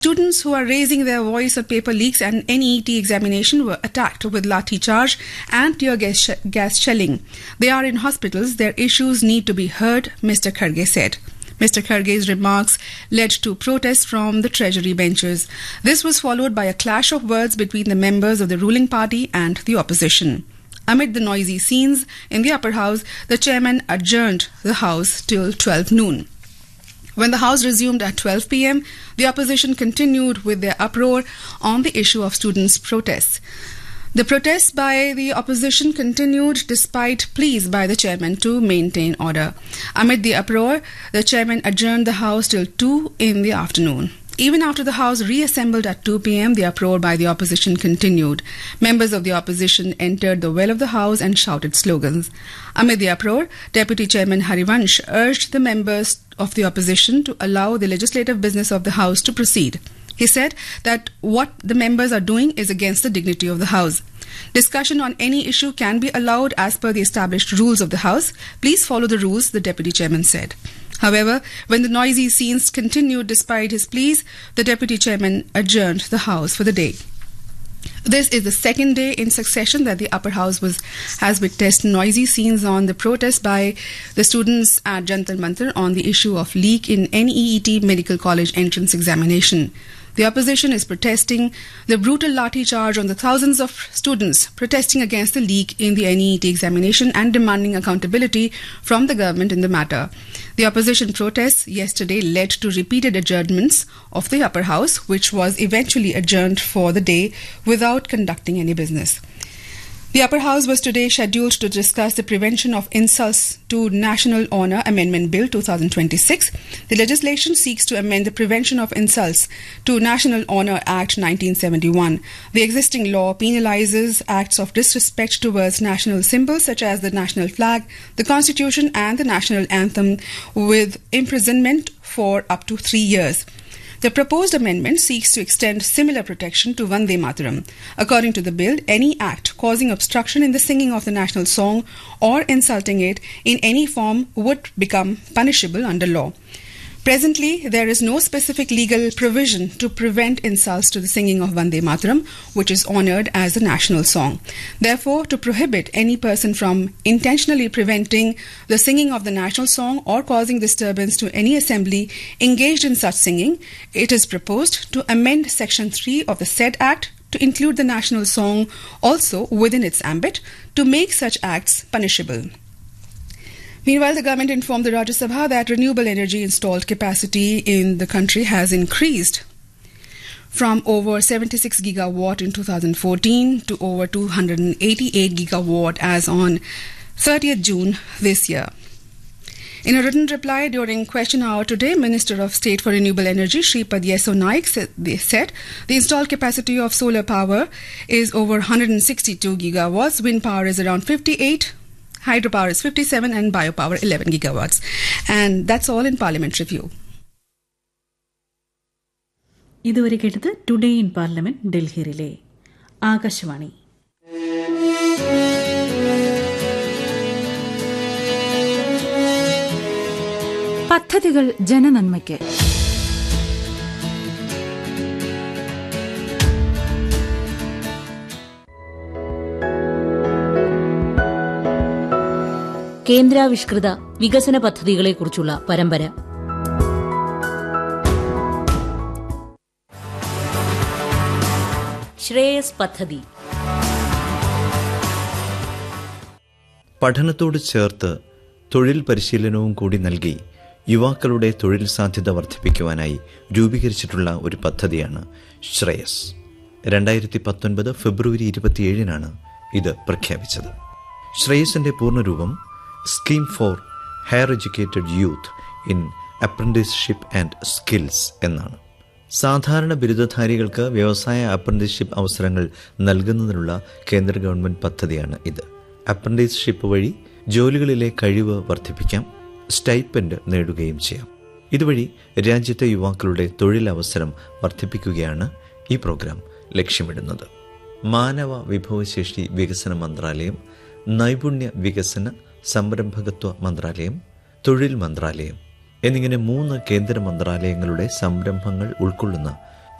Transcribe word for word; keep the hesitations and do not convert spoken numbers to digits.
Students who are raising their voice on paper leaks and N E E T examination were attacked with lathi charge and tear gas, sh- gas shelling. They are in hospitals. Their issues need to be heard, Mister Kharge said. Mister Kharge's remarks led to protests from the Treasury benches. This was followed by a clash of words between the members of the ruling party and the opposition. Amid the noisy scenes in the upper house, the chairman adjourned the house till twelve noon. When the House resumed at twelve p.m., the opposition continued with their uproar on the issue of students' protests. The protests by the opposition continued despite pleas by the chairman to maintain order. Amid the uproar, the chairman adjourned the House till two in the afternoon. Even after the House reassembled at two p.m., the uproar by the opposition continued. Members of the opposition entered the well of the House and shouted slogans. Amid the uproar, Deputy Chairman Harivansh urged the members of the opposition to allow the legislative business of the House to proceed. He said that what the members are doing is against the dignity of the House. Discussion on any issue can be allowed as per the established rules of the House. Please follow the rules, the Deputy Chairman said. However, when the noisy scenes continued despite his pleas, the Deputy Chairman adjourned the House for the day. This is the second day in succession that the upper house was has witnessed noisy scenes on the protest by the students at Jantar Mantar on the issue of leak in N E E T Medical College entrance examination. The opposition is protesting the brutal lathi charge on the thousands of students protesting against the leak in the N E E T examination and demanding accountability from the government in the matter. The opposition protests yesterday led to repeated adjournments of the upper house, which was eventually adjourned for the day without conducting any business. The upper house was today scheduled to discuss the Prevention of Insults to National Honour Amendment Bill twenty twenty-six. The legislation seeks to amend the Prevention of Insults to National Honour Act nineteen seventy-one. The existing law penalises acts of disrespect towards national symbols such as the national flag, the Constitution and the national anthem with imprisonment for up to three years. The proposed amendment seeks to extend similar protection to Vande Mataram. According to the bill, any act causing obstruction in the singing of the national song or insulting it in any form would become punishable under law. Presently, there is no specific legal provision to prevent insults to the singing of Vande Mataram, which is honoured as a national song. Therefore, to prohibit any person from intentionally preventing the singing of the national song or causing disturbance to any assembly engaged in such singing, it is proposed to amend Section three of the said Act to include the national song also within its ambit to make such acts punishable. Meanwhile, the government informed the Rajya Sabha that renewable energy installed capacity in the country has increased from over seventy-six gigawatt in two thousand fourteen to over two hundred eighty-eight gigawatt as on thirtieth June this year. In a written reply during question hour today, Minister of State for Renewable Energy, Shripad Yeso Naik, said, they said the installed capacity of solar power is over one hundred sixty-two gigawatts, wind power is around fifty-eight, hydropower is fifty-seven and biopower eleven gigawatts. And that's all in Parliament Review. ഇതുവരെ കേട്ടത് today in parliament Delhi relay. Akashvani. പദ്ധതികൾ ജനനന്മയ്ക്ക്. കേന്ദ്രാവിഷ്കൃത വികസന പദ്ധതികളെക്കുറിച്ചുള്ള പരമ്പര. ശ്രേയസ് പദ്ധതി. പഠനത്തോട് ചേർത്ത് തൊഴിൽ പരിശീലനവും കൂടി നൽകി യുവാക്കളുടെ തൊഴിൽ സാധ്യത വർദ്ധിപ്പിക്കുവാനായി രൂപീകരിച്ചിട്ടുള്ള ഒരു പദ്ധതിയാണ് ശ്രേയസ്. രണ്ടായിരത്തി പത്തൊൻപത് ഫെബ്രുവരി ഇരുപത്തിയേഴിനാണ് ഇത് പ്രഖ്യാപിച്ചത്. ശ്രേയസിന്റെ പൂർണ്ണരൂപം scheme for higher educated youth in apprenticeship and skills എന്നാണ്. സാധാരണ ബിരുദധാരികൾക്ക് വ്യവസായ അപ്രന്റീസ്ഷിപ്പ് അവസരങ്ങൾ നൽകുന്നതിനുള്ള കേന്ദ്ര ഗവൺമെന്റ് പദ്ധതിയാണ് ഇത്. അപ്രന്റീസ്ഷിപ്പ് വഴി ജോലികളിലെ കഴിവ് വർദ്ധിപ്പിക്കാം, സ്റ്റൈപ്പൻഡ് നേടുകയും ചെയ്യാം. ഇതുവഴി രാജ്യത്തെ യുവാക്കളുടെ തൊഴിലവസരം വർദ്ധിപ്പിക്കുകയാണ് ഈ പ്രോഗ്രാം ലക്ഷ്യമിടുന്നത്. മാനവ വിഭവശേഷി വികസന മന്ത്രാലയം, നൈപുണ്യ വികസന സംരംഭകത്വ മന്ത്രാലയം, തൊഴിൽ മന്ത്രാലയം എന്നിങ്ങനെ മൂന്ന് കേന്ദ്ര മന്ത്രാലയങ്ങളുടെ സംരംഭങ്ങൾ ഉൾക്കൊള്ളുന്ന